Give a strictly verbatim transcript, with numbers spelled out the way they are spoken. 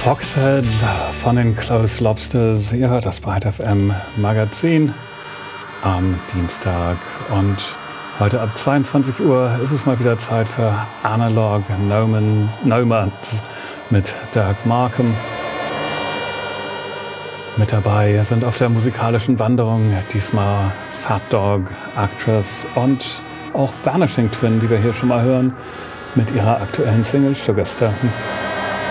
Foxheads von den Close Lobsters. Ihr hört das Bright F M Magazin am Dienstag und heute ab zweiundzwanzig Uhr ist es mal wieder Zeit für Analog Noman, Nomads mit Dirk Markham. Mit dabei sind auf der musikalischen Wanderung diesmal Fat Dog, Actress und auch Vanishing Twin, die wir hier schon mal hören, mit ihrer aktuellen Single Sugar Stone.